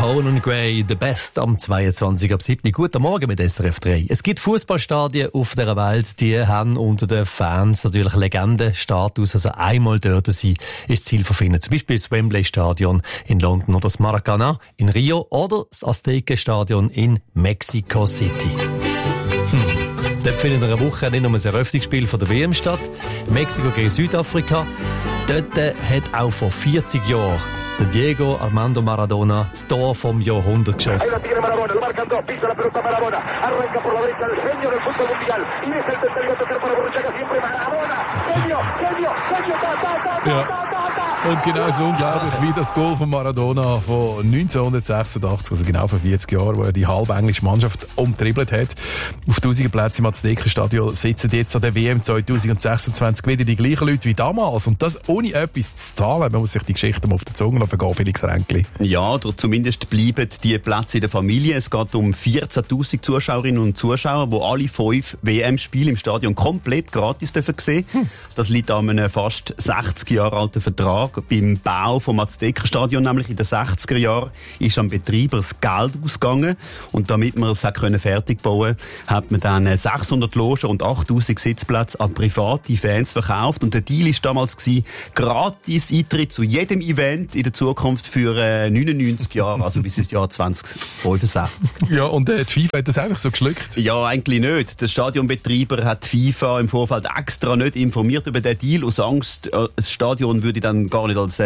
Conan Gray, The Best am 22.07. Guten Morgen mit SRF 3. Es gibt Fußballstadien auf dieser Welt, die haben unter den Fans natürlich Legendenstatus. Also einmal dort sein ist Ziel von vielen. Zum Beispiel das Wembley Stadion in London oder das Maracanã in Rio oder das Azteca Stadion in Mexico City. Dort findet in einer Woche nicht nur ein Eröffnungsspiel von der WM statt. Mexiko gegen Südafrika. Dort hat auch vor 40 Jahren der Diego Armando Maradona das Tor vom Jahrhundert geschossen. Ja. Und genau so unglaublich wie das Goal von Maradona von 1986, also genau vor 40 Jahren, wo er die halbe englische Mannschaft umtribbelt hat. Auf 1000 Plätzen im Aztekenstadion sitzen jetzt an der WM 2026 wieder die gleichen Leute wie damals. Und das ohne etwas zu zahlen. Man muss sich die Geschichte mal auf der Zunge vergehen, Felix Ränkli. Ja, oder zumindest bleiben die Plätze in der Familie. Es geht um 14'000 Zuschauerinnen und Zuschauer, die alle 5 WM-Spiele im Stadion komplett gratis sehen dürfen. Das liegt an einem fast 60 Jahre alten Vertrag. Beim Bau vom Aztekenstadion, nämlich in den 60er Jahren, ist am Betreiber das Geld ausgegangen. Und damit man es fertig bauen konnte, hat man dann 600 Logen und 8000 Sitzplätze an private Fans verkauft. Und der Deal war damals gratis Eintritt zu jedem Event in der Zukunft für 99 Jahre, also bis ins Jahr 2065. Ja, und die FIFA hat das einfach so geschluckt? Ja, eigentlich nicht. Der Stadionbetreiber hat FIFA im Vorfeld extra nicht informiert über den Deal, aus Angst, das Stadion würde dann gar nicht als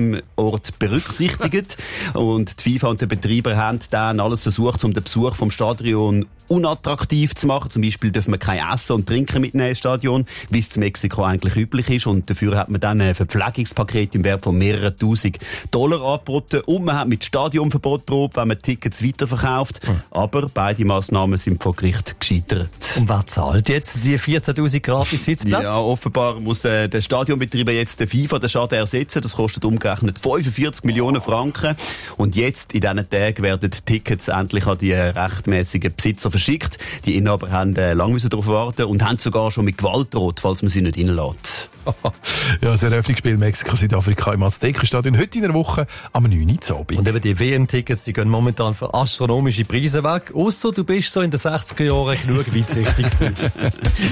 WM-Ort berücksichtigt. Und die FIFA und der Betreiber haben dann alles versucht, um den Besuch vom Stadion unattraktiv zu machen. Zum Beispiel dürfen wir kein Essen und Trinken mitnehmen ins Stadion, wie es in Mexiko eigentlich üblich ist. Und dafür hat man dann ein Verpflegungspaket im Wert von mehreren $1000 angeboten. Und man hat mit Stadionverbot gedroht, wenn man Tickets weiterverkauft. Aber beide Massnahmen sind vor Gericht gescheitert. Und wer zahlt jetzt die 14'000 gratis Sitzplätze? Ja, offenbar muss der Stadionbetreiber jetzt der FIFA den Schaden ersetzen. Das kostet umgerechnet 45 Millionen Franken. Und jetzt, in diesen Tagen, werden die Tickets endlich an die rechtmäßigen Besitzer verschickt. Die Inhaber haben lange darauf warten und haben sogar schon mit Gewalt gedroht, falls man sie nicht reinlässt. Ja, das Eröffnungsspiel Mexiko-Südafrika im Aztekenstadion heute in der Woche am 9. Abend. Und eben die WM-Tickets, die gehen momentan für astronomische Preise weg. Ausser du bist so in den 60er Jahren genug weitsichtig gewesen.